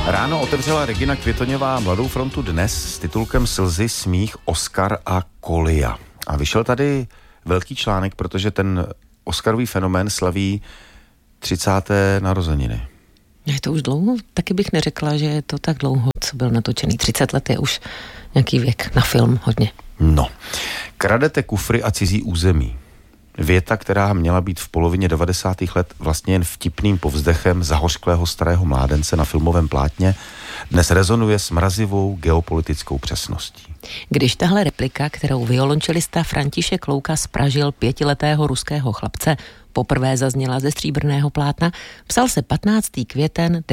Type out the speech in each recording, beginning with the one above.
Ráno otevřela Regina Květoňová Mladou frontu Dnes s titulkem Slzy, smích, Oscar a Kolia. A vyšel tady velký článek, protože ten Oscarový fenomén slaví 30. narozeniny. Je to už dlouho? Taky bych neřekla, že je to tak dlouho, co byl natočený. 30 let je už nějaký věk na film hodně. No, kradete kufry a cizí území. Věta, která měla být v polovině 90. let vlastně jen vtipným povzdechem zahořklého starého mládence na filmovém plátně, dnes rezonuje s mrazivou geopolitickou přesností. Když tahle replika, kterou violončelista František Louka spražil 5letého ruského chlapce, poprvé zazněla ze stříbrného plátna, psal se 15. květen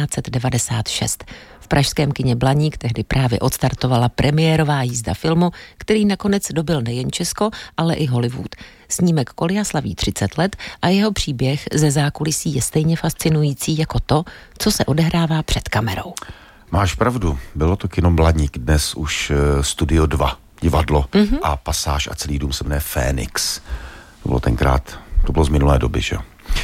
1996. V pražském kině Blaník tehdy právě odstartovala premiérová jízda filmu, který nakonec dobyl nejen Česko, ale i Hollywood. Snímek Kolia slaví 30 let a jeho příběh ze zákulisí je stejně fascinující jako to, co se odehrává před kamerou. Máš pravdu, bylo to kino Blaník, dnes už Studio 2, divadlo a Pasáž a celý dům se jmenuje Fénix. To bylo tenkrát, to bylo z minulé doby, že?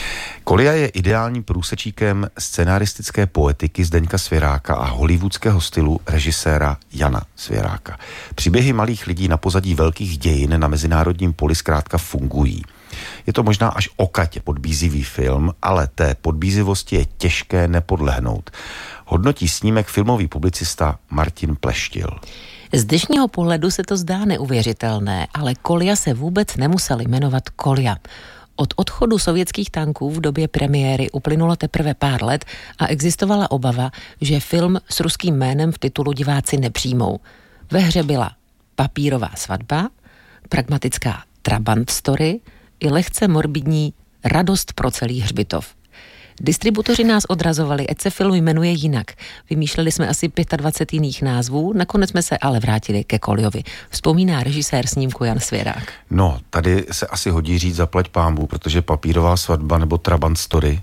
Kolia je ideálním průsečíkem scenaristické poetiky Zdeňka Svěráka a hollywoodského stylu režiséra Jana Svěráka. Příběhy malých lidí na pozadí velkých dějin na mezinárodním poli zkrátka fungují. Je to možná až okatě podbízivý film, ale té podbízivosti je těžké nepodlehnout. Hodnotí snímek filmový publicista Martin Pleštil. Z dnešního pohledu se to zdá neuvěřitelné, ale Kolia se vůbec nemusel jmenovat Kolia. Od odchodu sovětských tanků v době premiéry uplynulo teprve pár let a existovala obava, že film s ruským jménem v titulu diváci nepřijmou. Ve hře byla papírová svatba, pragmatická Trabant story i lehce morbidní radost pro celý hřbitov. Distributoři nás odrazovali, ať se film jmenuje jinak. Vymýšleli jsme asi 25 jiných názvů, nakonec jsme se ale vrátili ke Koliovi. Vzpomíná režisér snímku Jan Svěrák. No, tady se asi hodí říct zaplať pánbů, protože papírová svatba nebo Trabant story,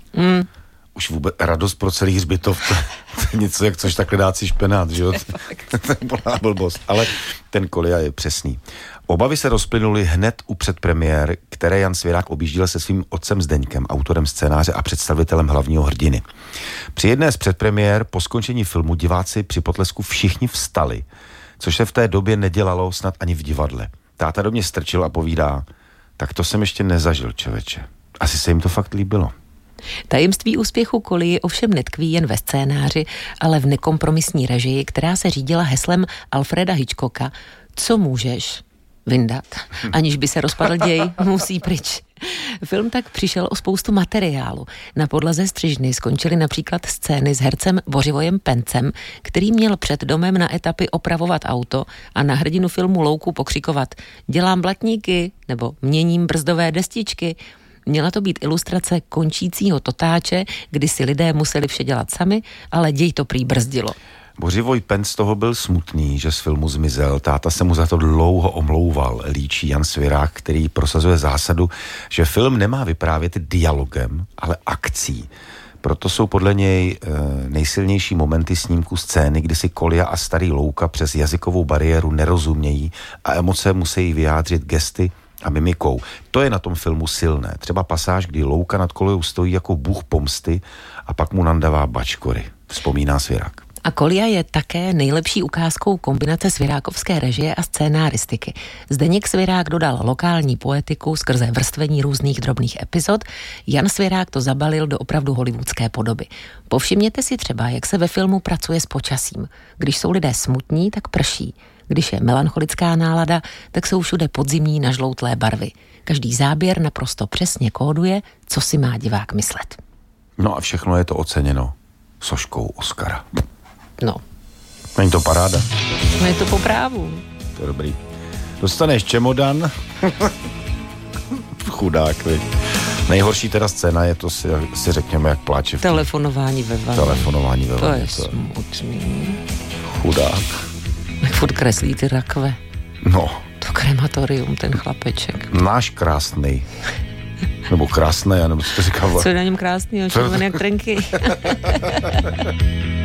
už vůbec radost pro celý hřbitov, to je něco, jak což takhle dát si špenát, že jo? To je plná blbost, ale ten Kolia je přesný. Obavy se rozplynuly hned u předpremiér, které Jan Svěrák objížděl se svým otcem Zdeňkem, autorem scénáře a představitelem hlavního hrdiny. Při jedné z předpremiér po skončení filmu diváci při potlesku všichni vstali, což se v té době nedělalo snad ani v divadle. Táta do mě strčil a povídá, tak to jsem ještě nezažil, člověče. Asi se jim to fakt líbilo. Tajemství úspěchu Kolii ovšem netkví jen ve scénáři, ale v nekompromisní režii, která se řídila heslem Alfreda Hitchcocka, co můžeš vyndat, aniž by se rozpadl děj, musí pryč. Film tak přišel o spoustu materiálu. Na podlaze střižny skončily například scény s hercem Bořivojem Pencem, který měl před domem na etapy opravovat auto a na hrdinu filmu Louku pokřikovat dělám blatníky nebo měním brzdové destičky. Měla to být ilustrace končícího totáče, kdy si lidé museli vše dělat sami, ale děj to prý brzdilo. Bořivoj Penc z toho byl smutný, že z filmu zmizel. Táta se mu za to dlouho omlouval, líčí Jan Svěrák, který prosazuje zásadu, že film nemá vyprávět dialogem, ale akcí. Proto jsou podle něj nejsilnější momenty snímku scény, kdy si Kolia a starý Louka přes jazykovou bariéru nerozumějí a emoce musí vyjádřit gesty a mimikou. To je na tom filmu silné. Třeba pasáž, kdy Louka nad Koliou stojí jako bůh pomsty a pak mu nandává bačkory. Vzpomíná Svěrák. A Kolia je také nejlepší ukázkou kombinace svěrákovské režie a scénáristiky. Zdeněk Svěrák dodal lokální poetiku skrze vrstvení různých drobných epizod, Jan Svěrák to zabalil do opravdu hollywoodské podoby. Povšimněte si třeba, jak se ve filmu pracuje s počasím. Když jsou lidé smutní, tak prší. Když je melancholická nálada, tak jsou všude podzimní nažloutlé barvy. Každý záběr naprosto přesně kóduje, co si má divák myslet. No a všechno je to oceněno soškou Oscara. No. Není to paráda? No je to po právu. To je dobrý. Dostaneš čemodan. Chudák, viď. Nejhorší teda scéna je to, si řekněme, jak pláče. Telefonování ve vaně. To je smutný. Chudák. Jak furt kreslí ty rakve. No. To krematorium, ten chlapeček. Náš krásnej. Nebo krásné, nebo co to říkal? Co je na něm krásný, červené jak trenky.